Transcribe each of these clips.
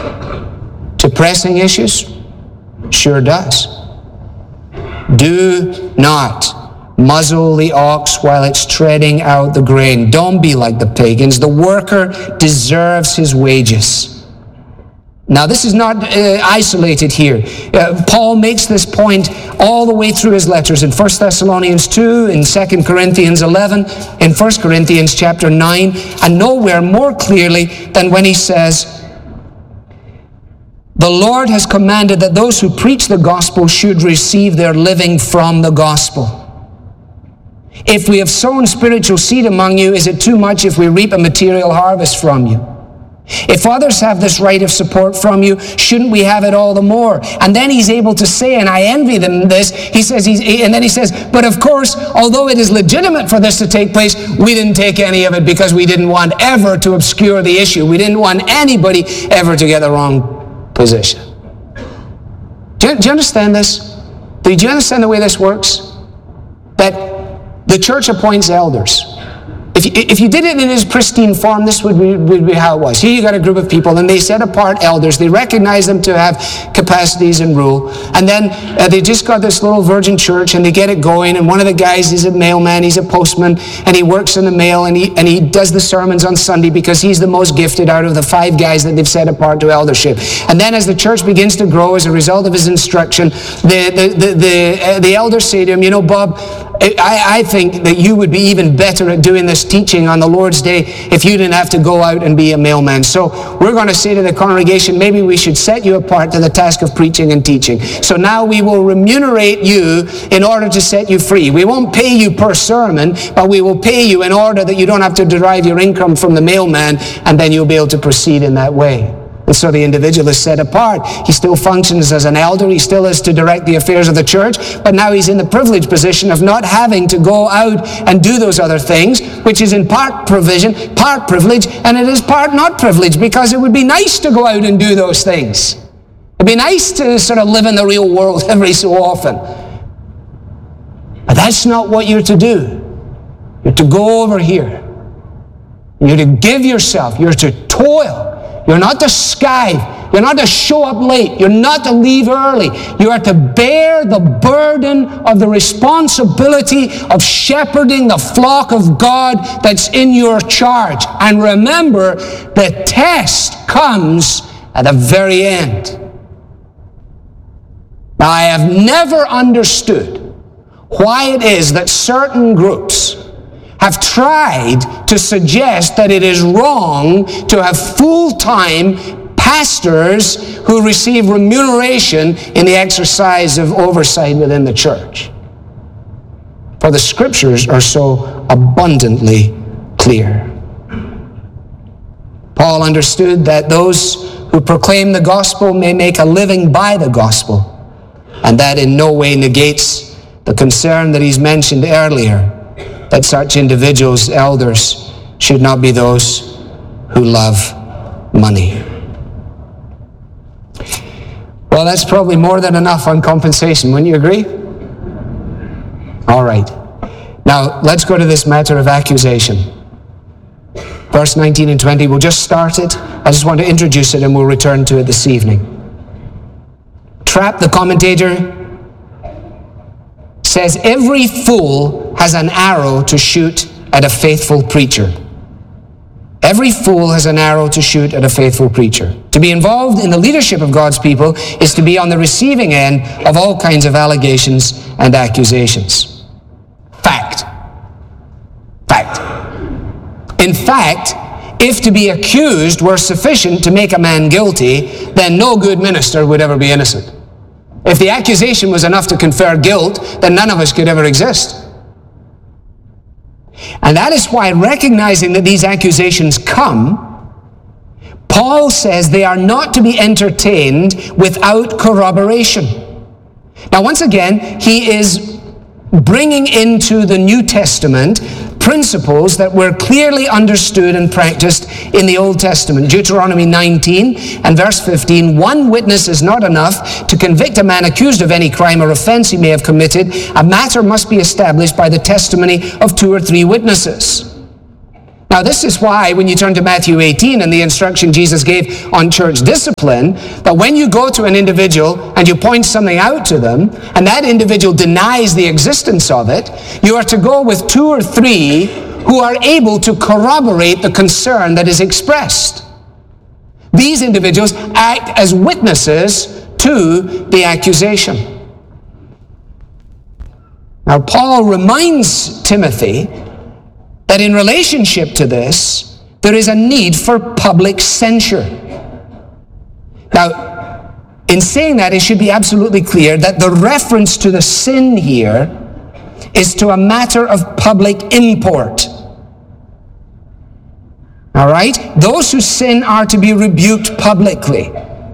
to pressing issues? Sure does. Do not muzzle the ox while it's treading out the grain. Don't be like the pagans. The worker deserves his wages. Now, this is not isolated here. Paul makes this point all the way through his letters in 1 Thessalonians 2, in 2 Corinthians 11, in 1 Corinthians chapter 9, and nowhere more clearly than when he says, the Lord has commanded that those who preach the gospel should receive their living from the gospel. If we have sown spiritual seed among you, is it too much if we reap a material harvest from you? If others have this right of support from you, shouldn't we have it all the more? And then he's able to say, and I envy them this, he says, but of course, although it is legitimate for this to take place, we didn't take any of it because we didn't want ever to obscure the issue. We didn't want anybody ever to get the wrong position. Do you understand this? Do you understand the way this works? That the church appoints elders. If you did it in his pristine form, this would be how it was. Here you got a group of people, and they set apart elders. They recognize them to have capacities and rule. And then they just got this little virgin church, and they get it going. And one of the guys is a mailman, he's a postman, and he works in the mail, and he does the sermons on Sunday because he's the most gifted out of the 5 guys that they've set apart to eldership. And then as the church begins to grow as a result of his instruction, the elders say to him, you know, Bob, I think that you would be even better at doing this teaching on the Lord's Day if you didn't have to go out and be a mailman. So we're going to say to the congregation, maybe we should set you apart to the task of preaching and teaching. So now we will remunerate you in order to set you free. We won't pay you per sermon, but we will pay you in order that you don't have to derive your income from the mailman, and then you'll be able to proceed in that way. And so the individual is set apart. He still functions as an elder. He still is to direct the affairs of the church. But now he's in the privileged position of not having to go out and do those other things, which is in part provision, part privilege, and it is part not privilege, because it would be nice to go out and do those things. It'd be nice to sort of live in the real world every so often. But that's not what you're to do. You're to go over here. You're to give yourself. You're to toil. You're not to skive. You're not to show up late. You're not to leave early. You are to bear the burden of the responsibility of shepherding the flock of God that's in your charge. And remember, the test comes at the very end. Now, I have never understood why it is that certain groups have tried to suggest that it is wrong to have full-time pastors who receive remuneration in the exercise of oversight within the church. For the scriptures are so abundantly clear. Paul understood that those who proclaim the gospel may make a living by the gospel, and that in no way negates the concern that he's mentioned earlier, that such individuals, elders, should not be those who love money. Well, that's probably more than enough on compensation, wouldn't you agree? All right. Now, let's go to this matter of accusation. Verse 19 and 20, we'll just start it. I just want to introduce it and we'll return to it this evening. Trapp, the commentator, says every fool has an arrow to shoot at a faithful preacher. Every fool has an arrow to shoot at a faithful preacher. To be involved in the leadership of God's people is to be on the receiving end of all kinds of allegations and accusations. Fact. In fact, if to be accused were sufficient to make a man guilty, then no good minister would ever be innocent. If the accusation was enough to confer guilt, then none of us could ever exist. And that is why, recognizing that these accusations come, Paul says they are not to be entertained without corroboration. Now, once again, he is bringing into the New Testament principles that were clearly understood and practiced in the Old Testament. Deuteronomy 19 and verse 15, one witness is not enough to convict a man accused of any crime or offense he may have committed. A matter must be established by the testimony of 2 or 3 witnesses. Now, this is why when you turn to Matthew 18 and the instruction Jesus gave on church discipline, that when you go to an individual and you point something out to them, and that individual denies the existence of it, you are to go with 2 or 3 who are able to corroborate the concern that is expressed. These individuals act as witnesses to the accusation. Now, Paul reminds Timothy that in relationship to this, there is a need for public censure. Now, in saying that, it should be absolutely clear that the reference to the sin here is to a matter of public import. All right? Those who sin are to be rebuked publicly.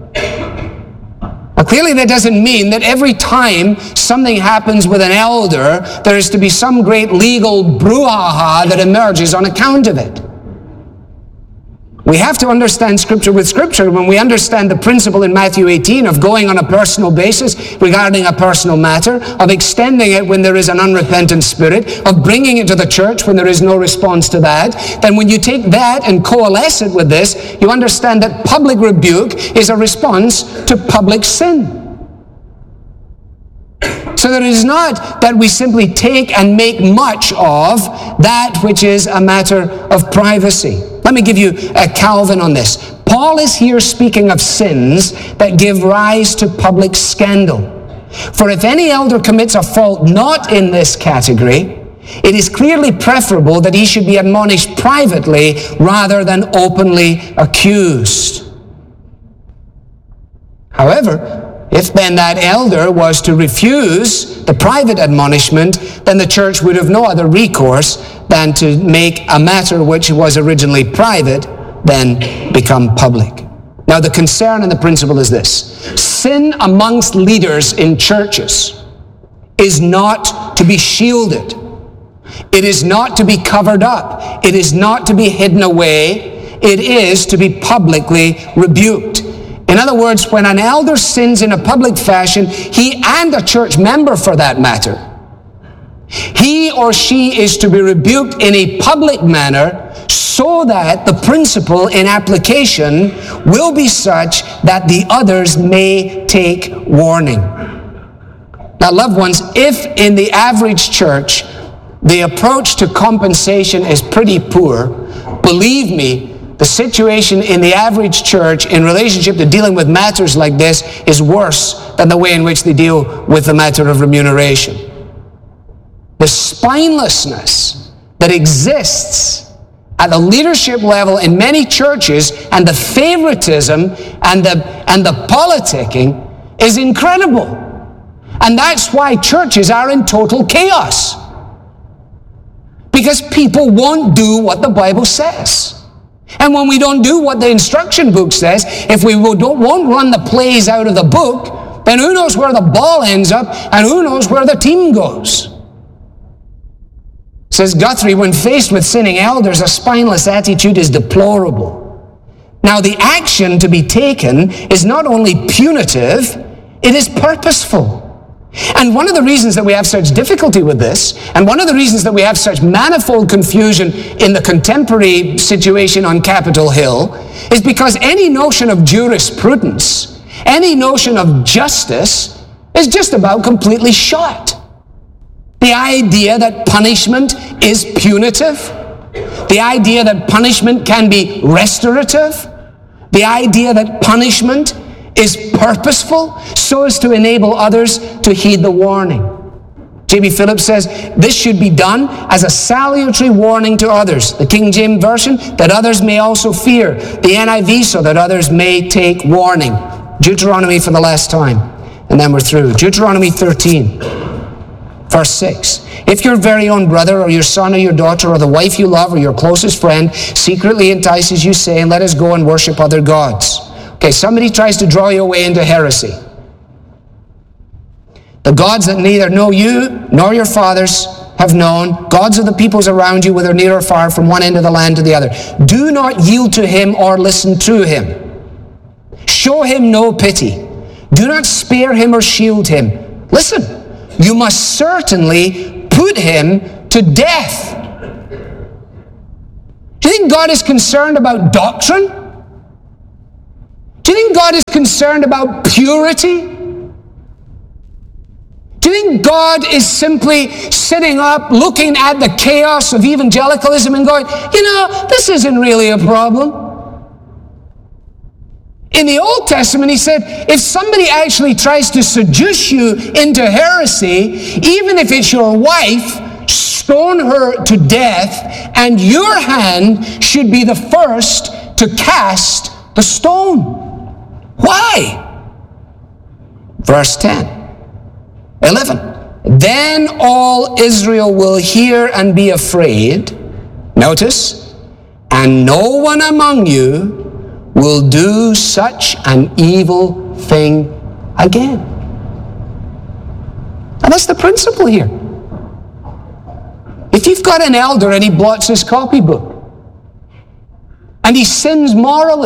Now, clearly that doesn't mean that every time something happens with an elder, there is to be some great legal brouhaha that emerges on account of it. We have to understand Scripture with Scripture. When we understand the principle in Matthew 18 of going on a personal basis regarding a personal matter, of extending it when there is an unrepentant spirit, of bringing it to the church when there is no response to that, then when you take that and coalesce it with this, you understand that public rebuke is a response to public sin. So that it is not that we simply take and make much of that which is a matter of privacy. Let me give you a Calvin on this. Paul is here speaking of sins that give rise to public scandal. For if any elder commits a fault not in this category, it is clearly preferable that he should be admonished privately rather than openly accused. However, if then that elder was to refuse the private admonishment, then the church would have no other recourse than to make a matter which was originally private then become public. Now, the concern and the principle is this. Sin amongst leaders in churches is not to be shielded. It is not to be covered up. It is not to be hidden away. It is to be publicly rebuked. In other words, when an elder sins in a public fashion, he and a church member for that matter, he or she is to be rebuked in a public manner so that the principle in application will be such that the others may take warning. Now, loved ones, if in the average church the approach to compensation is pretty poor, believe me, the situation in the average church in relationship to dealing with matters like this is worse than the way in which they deal with the matter of remuneration. The spinelessness that exists at the leadership level in many churches and the favoritism and the politicking is incredible. And that's why churches are in total chaos. Because people won't do what the Bible says. And when we don't do what the instruction book says, if we won't run the plays out of the book, then who knows where the ball ends up and who knows where the team goes. Says Guthrie, when faced with sinning elders, a spineless attitude is deplorable. Now, the action to be taken is not only punitive, it is purposeful. And one of the reasons that we have such difficulty with this, and one of the reasons that we have such manifold confusion in the contemporary situation on Capitol Hill, is because any notion of jurisprudence, any notion of justice, is just about completely shot. The idea that punishment is punitive, the idea that punishment can be restorative, the idea that punishment is purposeful so as to enable others to heed the warning. J.B. Phillips says, this should be done as a salutary warning to others. The King James Version, that others may also fear. The NIV, so that others may take warning. Deuteronomy for the last time, and then we're through. Deuteronomy 13, verse 6. If your very own brother or your son or your daughter or the wife you love or your closest friend secretly entices you, saying, let us go and worship other gods. Okay, somebody tries to draw you away into heresy. The gods that neither know you nor your fathers have known, gods of the peoples around you, whether near or far, from one end of the land to the other. Do not yield to him or listen to him. Show him no pity. Do not spare him or shield him. Listen, you must certainly put him to death. Do you think God is concerned about doctrine? Do you think God is concerned about purity? Do you think God is simply sitting up, looking at the chaos of evangelicalism and going, this isn't really a problem? In the Old Testament, he said, if somebody actually tries to seduce you into heresy, even if it's your wife, stone her to death, and your hand should be the first to cast the stone. Why? Verse 11. Then all Israel will hear and be afraid. Notice, and no one among you will do such an evil thing again. And that's the principle here. If you've got an elder and he blots his copybook, and he sins morally,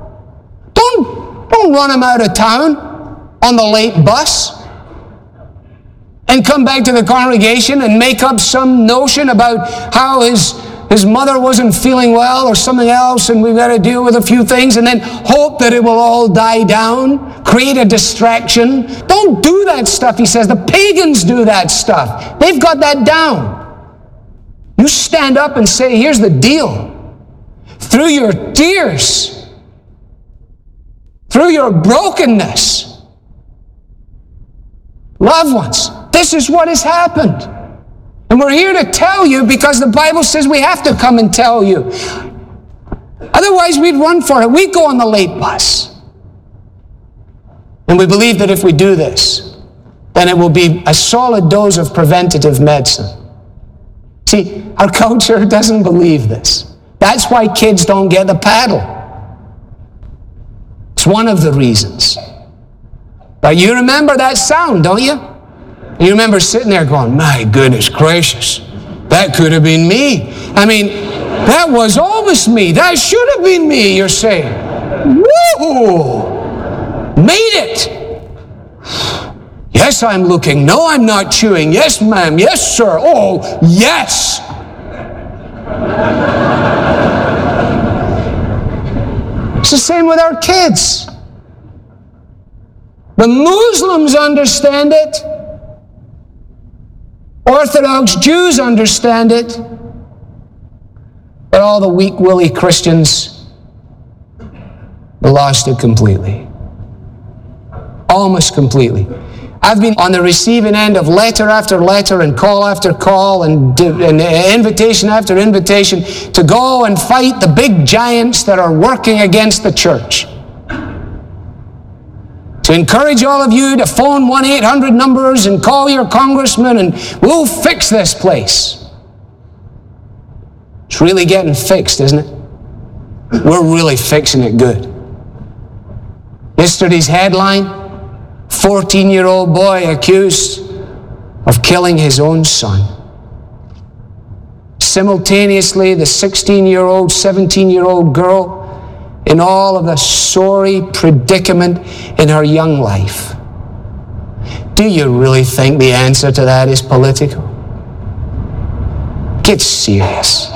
don't run him out of town on the late bus and come back to the congregation and make up some notion about how his mother wasn't feeling well or something else, and we've got to deal with a few things, and then hope that it will all die down, create a distraction. Don't do that stuff, he says. The pagans do that stuff. They've got that down. You stand up and say, here's the deal. Through your tears, through your brokenness, loved ones, this is what has happened. And we're here to tell you because the Bible says we have to come and tell you. Otherwise, we'd run for it. We'd go on the late bus. And we believe that if we do this, then it will be a solid dose of preventative medicine. See, our culture doesn't believe this. That's why kids don't get the paddle. It's one of the reasons. But you remember that sound, don't you? You remember sitting there going, my goodness gracious, that could have been me. I mean, that was always me. That should have been me, you're saying. Woo! Made it. Yes, I'm looking. No, I'm not chewing. Yes, ma'am. Yes, sir. Oh, yes. It's the same with our kids. The Muslims understand it. Orthodox Jews understand it. But all the weak-willy Christians lost it completely. Almost completely. I've been on the receiving end of letter after letter and call after call and invitation after invitation to go and fight the big giants that are working against the church. To encourage all of you to phone 1-800 numbers and call your congressman and we'll fix this place. It's really getting fixed, isn't it? We're really fixing it good. Yesterday's headline, 14-year-old boy accused of killing his own son. Simultaneously, the 16-year-old, 17-year-old girl in all of the sorry predicament in her young life. Do you really think the answer to that is political? Get serious.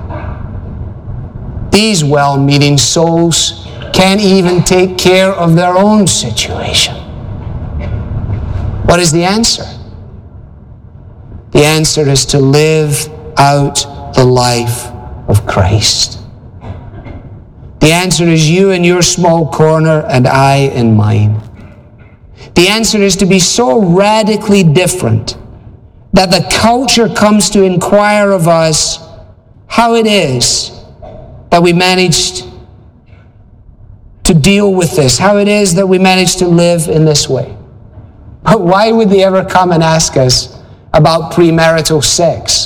These well-meaning souls can't even take care of their own situation. What is the answer? The answer is to live out the life of Christ. The answer is you in your small corner and I in mine. The answer is to be so radically different that the culture comes to inquire of us how it is that we managed to deal with this, how it is that we managed to live in this way. But why would they ever come and ask us about premarital sex?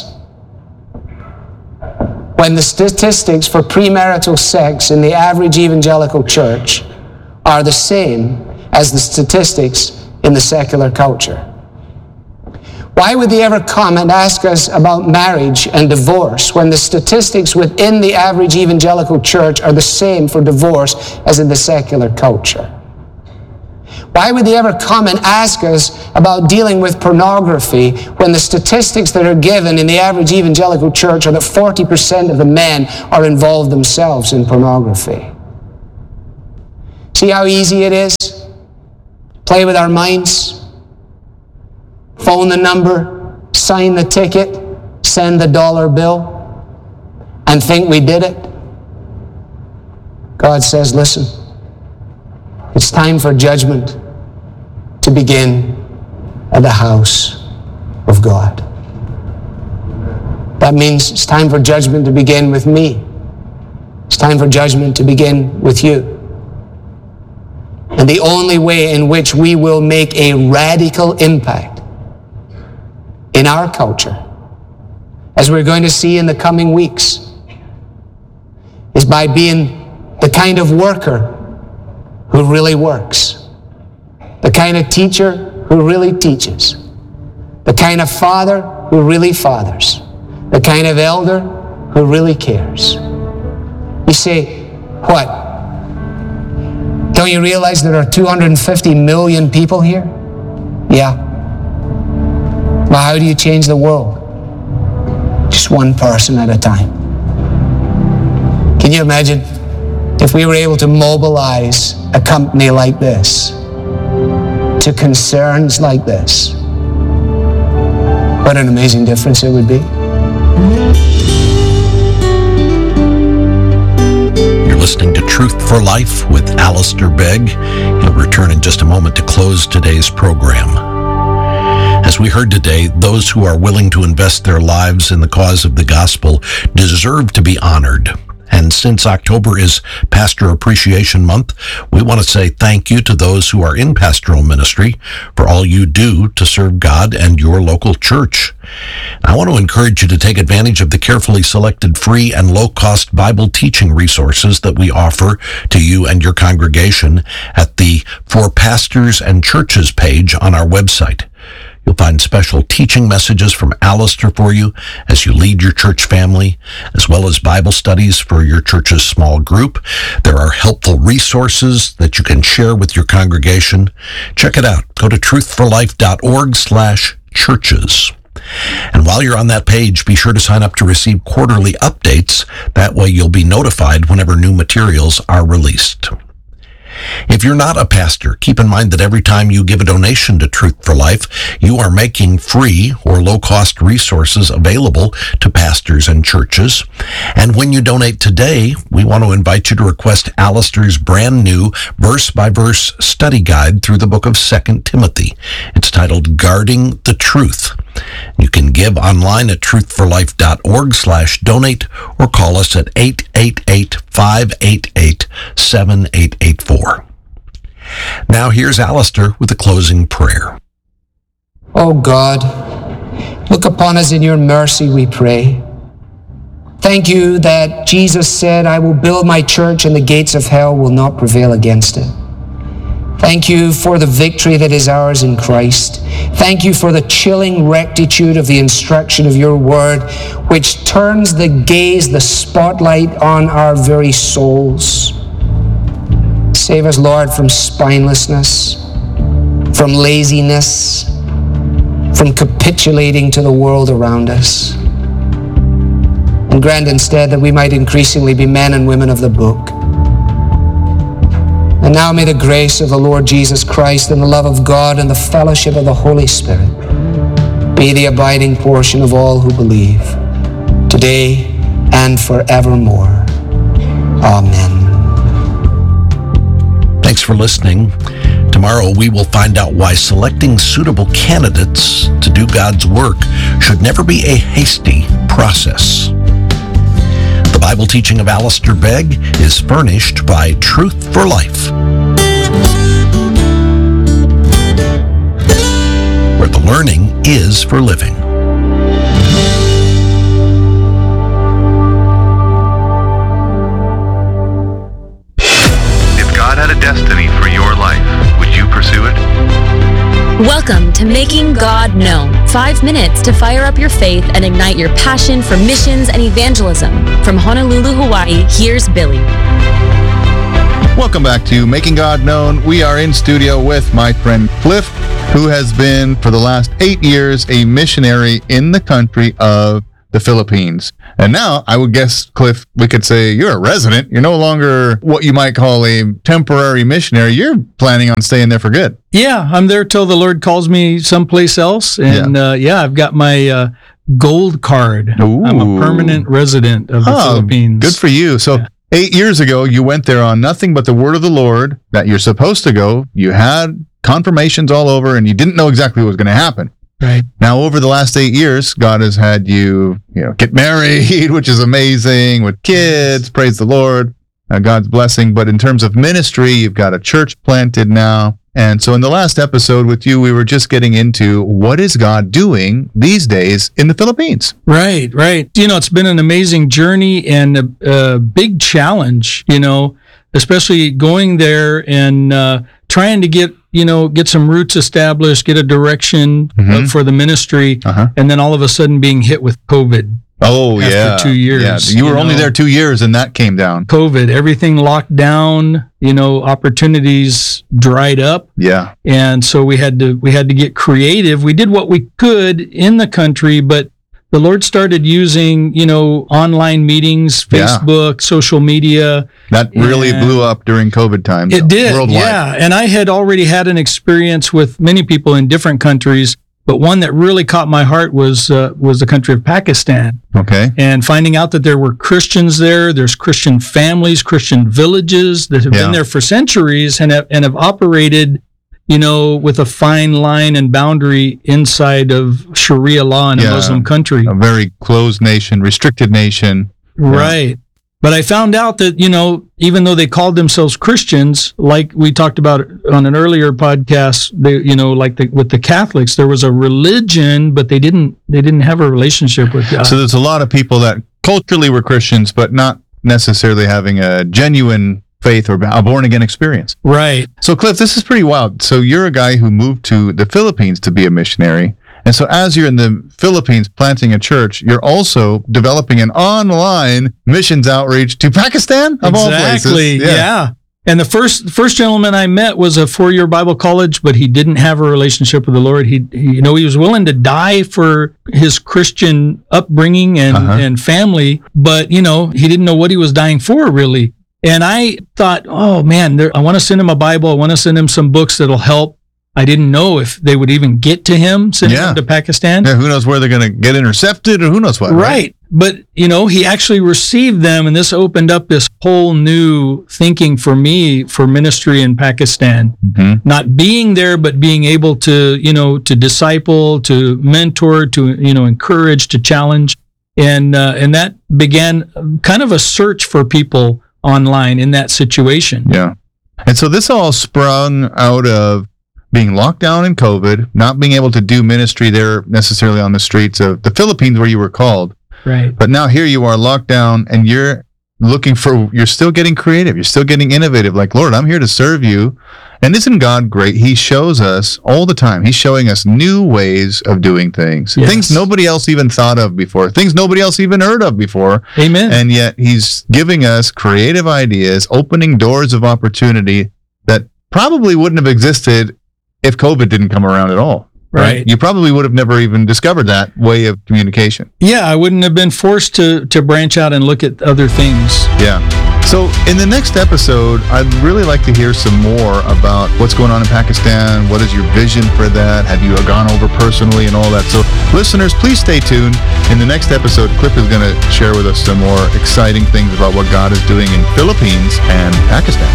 When the statistics for premarital sex in the average evangelical church are the same as the statistics in the secular culture. Why would they ever come and ask us about marriage and divorce when the statistics within the average evangelical church are the same for divorce as in the secular culture? Why would they ever come and ask us about dealing with pornography when the statistics that are given in the average evangelical church are that 40% of the men are involved themselves in pornography? See how easy it is? Play with our minds. Phone the number, sign the ticket, send the dollar bill, and think we did it. God says, listen, it's time for judgment to begin at the house of God. That means it's time for judgment to begin with me. It's time for judgment to begin with you. And the only way in which we will make a radical impact in our culture, as we're going to see in the coming weeks, is by being the kind of worker who really works, the kind of teacher who really teaches, the kind of father who really fathers, the kind of elder who really cares. You say, what? Don't you realize there are 250 million people here? Yeah. But how do you change the world? Just one person at a time. Can you imagine if we were able to mobilize a company like this to concerns like this? What an amazing difference it would be. You're listening to Truth for Life with Alistair Begg. He'll return in just a moment to close today's program. As we heard today, those who are willing to invest their lives in the cause of the gospel deserve to be honored. And since October is Pastor Appreciation Month, we want to say thank you to those who are in pastoral ministry for all you do to serve God and your local church. I want to encourage you to take advantage of the carefully selected free and low-cost Bible teaching resources that we offer to you and your congregation at the For Pastors and Churches page on our website. You'll find special teaching messages from Alistair for you as you lead your church family, as well as Bible studies for your church's small group. There are helpful resources that you can share with your congregation. Check it out. Go to truthforlife.org/churches. And while you're on that page, be sure to sign up to receive quarterly updates. That way you'll be notified whenever new materials are released. If you're not a pastor, keep in mind that every time you give a donation to Truth for Life, you are making free or low-cost resources available to pastors and churches. And when you donate today, we want to invite you to request Alistair's brand new verse-by-verse study guide through the book of 2 Timothy. It's titled Guarding the Truth. You can give online at truthforlife.org/donate or call us at 888-588-7884. Now here's Alistair with a closing prayer. Oh God, look upon us in your mercy, we pray. Thank you that Jesus said, I will build my church and the gates of hell will not prevail against it. Thank you for the victory that is ours in Christ. Thank you for the chilling rectitude of the instruction of your word, which turns the gaze, the spotlight on our very souls. Save us, Lord, from spinelessness, from laziness, from capitulating to the world around us. And grant instead that we might increasingly be men and women of the book. And now may the grace of the Lord Jesus Christ and the love of God and the fellowship of the Holy Spirit be the abiding portion of all who believe, today and forevermore. Amen. Thanks for listening. Tomorrow we will find out why selecting suitable candidates to do God's work should never be a hasty process. The Bible teaching of Alistair Begg is furnished by Truth for Life, where the learning is for living. If God had a destiny for your life, would you pursue it? Welcome to Making God Known. 5 minutes to fire up your faith and ignite your passion for missions and evangelism. From Honolulu, Hawaii, here's Billy. Welcome back to Making God Known. We are in studio with my friend Cliff, who has been for the last 8 years a missionary in the country of the Philippines. And now I would guess, Cliff, we could say you're a resident. You're no longer what you might call a temporary missionary. You're planning on staying there for good. Yeah, I'm there till the Lord calls me someplace else. And I've got my gold card. Ooh. I'm a permanent resident of the Philippines. Good for you. So 8 years ago, you went there on nothing but the word of the Lord that you're supposed to go. You had confirmations all over, and you didn't know exactly what was going to happen. Right. Now, over the last 8 years, God has had you, get married, which is amazing, with kids. Praise the Lord. God's blessing. But in terms of ministry, you've got a church planted now. And so in the last episode with you, we were just getting into what is God doing these days in the Philippines? Right. It's been an amazing journey and a big challenge, especially going there and trying to get some roots established, get a direction for the ministry, and then all of a sudden being hit with COVID. Oh, after 2 years. Yeah. You were only there 2 years and that came down. COVID, everything locked down, opportunities dried up. Yeah. And so we had to get creative. We did what we could in the country, but the Lord started using, online meetings, Facebook, social media. That really blew up during COVID times. It did, worldwide. yeah. And I had already had an experience with many people in different countries, but one that really caught my heart was the country of Pakistan. Okay. And finding out that there were Christians there, there's Christian families, Christian villages that have been there for centuries and have operated, with a fine line and boundary inside of Sharia law in a Muslim country. A very closed nation, restricted nation. Right. But I found out that, even though they called themselves Christians, like we talked about on an earlier podcast, with the Catholics, there was a religion, but they didn't have a relationship with God. So there's a lot of people that culturally were Christians, but not necessarily having a genuine faith or a born-again experience. Right. So, Cliff, this is pretty wild. So you're a guy who moved to the Philippines to be a missionary. And so as you're in the Philippines planting a church, you're also developing an online missions outreach to Pakistan, of all places. Exactly, yeah. And the first gentleman I met was a 4-year Bible college, but he didn't have a relationship with the Lord. He was willing to die for his Christian upbringing and family, but, he didn't know what he was dying for, really. And I thought, oh, man, I want to send him a Bible. I want to send him some books that'll help. I didn't know if they would even get to him, sending him to Pakistan. Yeah, who knows where they're going to get intercepted or who knows what. Right. But, he actually received them, and this opened up this whole new thinking for me for ministry in Pakistan. Mm-hmm. Not being there, but being able to, to disciple, to mentor, to, encourage, to challenge. And that began kind of a search for people online in that situation. Yeah. And so this all sprung out of being locked down in COVID, not being able to do ministry there necessarily on the streets of the Philippines where you were called. Right. But now here you are locked down and you're still getting creative. You're still getting innovative. Like, Lord, I'm here to serve you. And isn't God great? He shows us all the time. He's showing us new ways of doing things. Yes. Things nobody else even thought of before. Things nobody else even heard of before. Amen. And yet he's giving us creative ideas, opening doors of opportunity that probably wouldn't have existed if COVID didn't come around at all. Right. You probably would have never even discovered that way of communication. Yeah, I wouldn't have been forced to branch out and look at other things. Yeah. So in the next episode, I'd really like to hear some more about what's going on in Pakistan. What is your vision for that? Have you gone over personally and all that? So listeners, please stay tuned. In the next episode, Cliff is going to share with us some more exciting things about what God is doing in Philippines and Pakistan.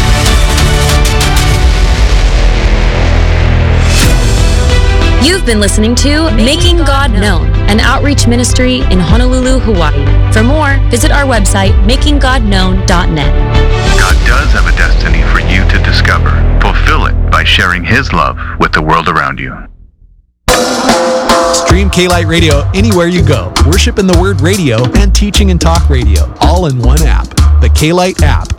You've been listening to Making God Known, an outreach ministry in Honolulu, Hawaii. For more, visit our website, makinggodknown.net. God does have a destiny for you to discover. Fulfill it by sharing His love with the world around you. Stream K-Light Radio anywhere you go. Worship in the Word Radio and teaching and talk radio, all in one app. The K-Light app.